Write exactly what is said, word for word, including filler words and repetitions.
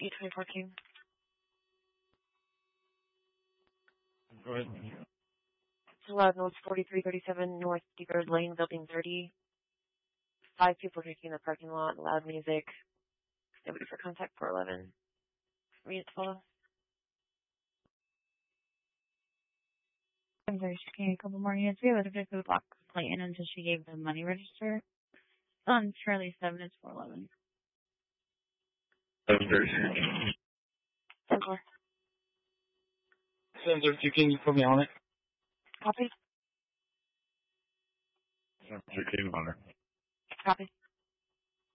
E twenty fourteen. Go ahead. Loud Notes forty-three thirty-seven North Deepers Lane, Building thirty. Five people drinking in the parking lot, loud music. Nobody for contact four eleven. Read it, follow. I'm sorry, she came a couple more units. We have a particular block complaint in until she gave the money register. On Charlie seven, it's four eleven. seven thirty. Sensor. seven thirty-two, can you put me on it? Copy. seven thirty-two, on her. Copy.